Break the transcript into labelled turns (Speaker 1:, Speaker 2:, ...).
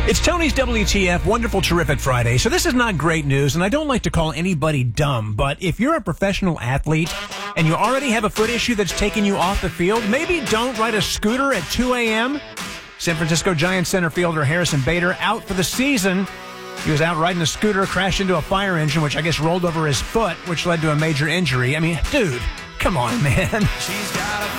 Speaker 1: It's Tony's WTF, wonderful, terrific Friday. So this is not great news, and I don't like to call anybody dumb, but if you're a professional athlete and you already have a foot issue that's taking you off the field, maybe don't ride a scooter at 2 a.m. San Francisco Giants center fielder Harrison Bader out for the season. He was out riding a scooter, crashed into a fire engine, which I guess rolled over his foot, which led to a major injury. I mean, dude, come on, man.
Speaker 2: She's got a